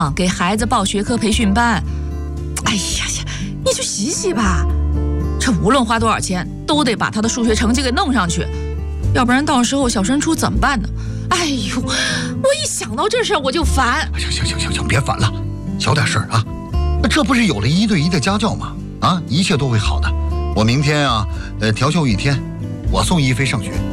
啊，给孩子报学科培训班。哎呀呀，你去洗洗吧，这无论花多少钱，都得把他的数学成绩给弄上去，要不然到时候小升初怎么办呢？哎呦，我一想到这事儿我就烦。 行，别烦了，小点事啊。这不是有了1对1的家教吗？啊，一切都会好的。我明天啊，调休1天，我送一菲上学。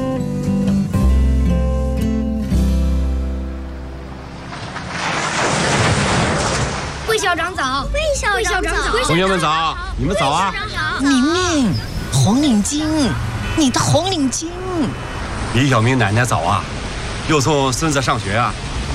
魏校长早，魏校长早， 同学们早，你们早啊！ 明明，红领巾，你的红领巾。 李小明奶奶早啊，又送孙子上学啊。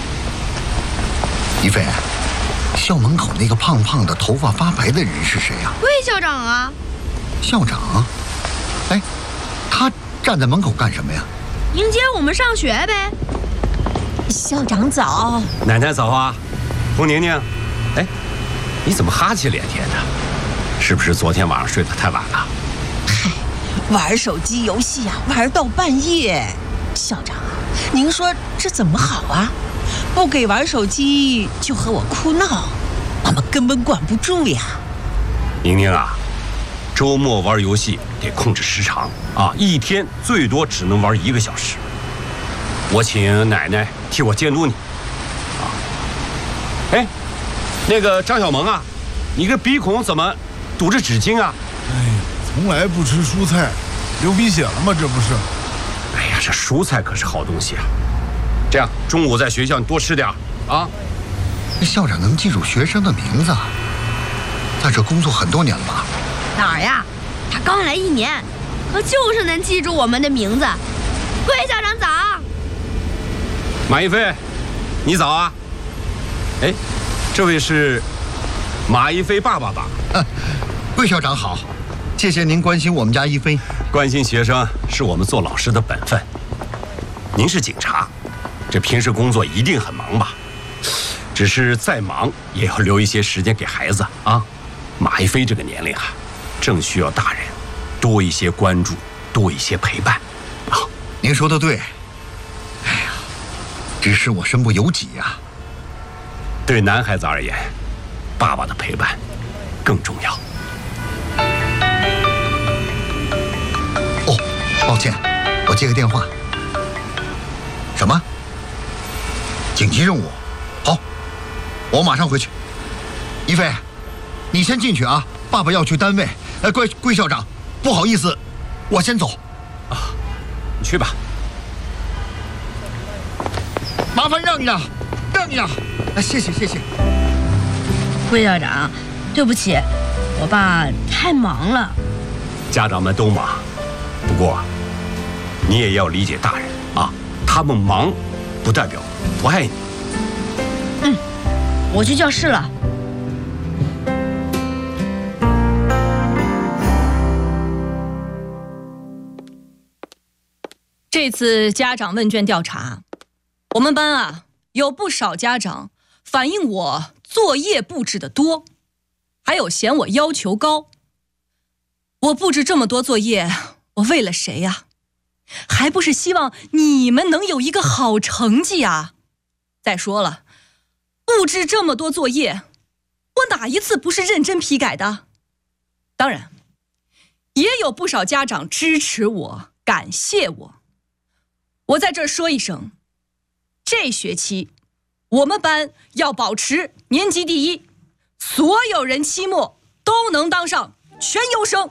一菲，校门口那个胖胖的、头发发白的人是谁呀？ 魏校长啊。 校长？哎，他站在门口干什么呀？ 迎接我们上学呗。 校长早， 奶奶早啊。冯宁宁，哎，你怎么哈气连天的？是不是昨天晚上睡得太晚了？ 嗨，玩手机游戏啊，玩到半夜。校长，您说这怎么好啊？不给玩手机就和我哭闹，我们根本管不住呀。 宁宁啊，周末玩游戏得控制时长啊，一天最多只能玩1个小时。我请奶奶替我监督你啊。哎，那个张小萌啊，你个鼻孔怎么堵着纸巾啊？ 哎，从来不吃蔬菜，流鼻血了吗？这不是？ 哎呀，这蔬菜可是好东西啊！这样中午在学校你多吃点啊。 校长能记住学生的名字，在这工作很多年了吧？ 哪儿呀？他刚来1年，可就是能记住我们的名字。魏校长早。 马一飞，你早啊。哎，这位是马一飞爸爸吧？ 魏校长好，谢谢您关心我们家一菲。 关心学生是我们做老师的本分。您是警察，这平时工作一定很忙吧？只是再忙也要留一些时间给孩子啊。马一飞这个年龄啊，正需要大人多一些关注，多一些陪伴啊。 您说的对。哎呀，只是我身不由己呀。 对男孩子而言，爸爸的陪伴更重要。 哦，抱歉，我接个电话。什么？紧急任务？好，我马上回去。一菲，你先进去啊，爸爸要去单位。桂校长，不好意思，我先走。 啊，你去吧。 麻烦让一让，让一让。谢谢。 魏校长，对不起，我爸太忙了。 家长们都忙，不过你也要理解大人啊，他们忙不代表不爱你。 我去教室了。 这次家长问卷调查，我们班啊有不少家长反映我作业布置的多，还有嫌我要求高。我布置这么多作业，我为了谁呀？还不是希望你们能有一个好成绩啊！再说了，布置这么多作业，我哪一次不是认真批改的？当然，也有不少家长支持我，感谢我。我在这儿说一声，这学期我们班要保持年级第一，所有人期末都能当上全优生。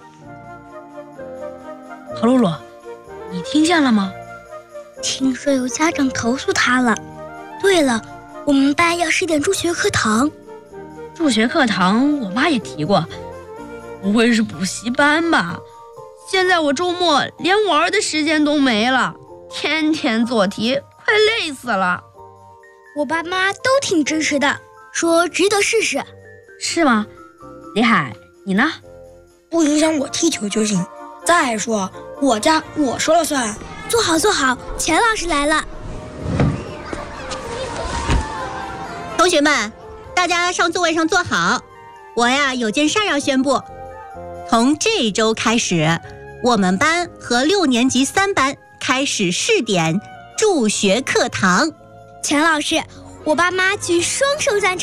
陶露露，你听见了吗？ 听说有家长投诉他了。对了，我们班要试点助学课堂。 助学课堂我妈也提过，不会是补习班吧？现在我周末连玩的时间都没了，天天做题，快累死了。 我爸妈都挺支持的，说值得试试。 是吗？李海，你呢？ 不影响我踢球就行。再说我家我说了算。 坐好坐好，钱老师来了。 同学们，大家上座位上坐好。我呀有件事要宣布，从这周开始，我们班和6年级3班开始试点助学课堂。 钱老师， 我爸妈举双手赞成。